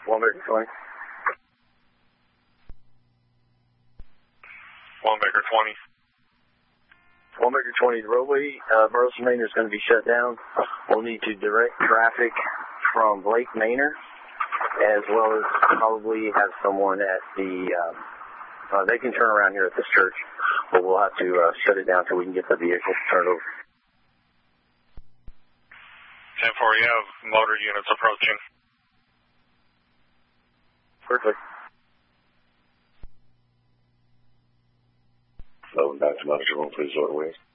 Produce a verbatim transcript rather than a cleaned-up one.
one Baker twenty. one Baker twenty. one Baker twenty, the roadway, uh, Burleson Manor is going to be shut down. We'll need to direct traffic from Lake Manor, as well as probably have someone at the, um, uh, they can turn around here at this church, but we'll have to uh, shut it down so we can get the vehicle turned over. ten four, you have motor units approaching. Perfect. Loading back to Motor One, please, order ways.